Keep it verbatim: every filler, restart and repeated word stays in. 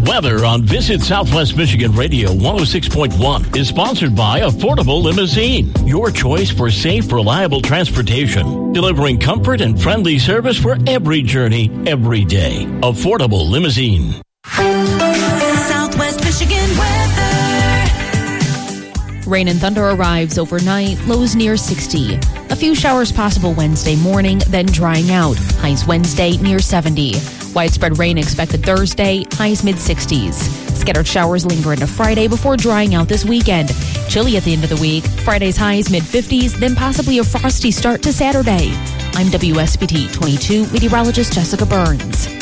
Weather on Visit Southwest Michigan Radio one oh six point one is sponsored by Affordable Limousine, your choice for safe, reliable transportation, delivering comfort and friendly service for every journey, every day. Affordable Limousine. Southwest Michigan weather. Rain and thunder arrives overnight, lows near sixty. A few showers possible Wednesday morning, then drying out. Highs Wednesday near seventy. Widespread rain expected Thursday, highs mid-sixties. Scattered showers linger into Friday before drying out this weekend. Chilly at the end of the week. Friday's highs mid-fifties, then possibly a frosty start to Saturday. I'm W S B T twenty-two meteorologist Jessica Burns.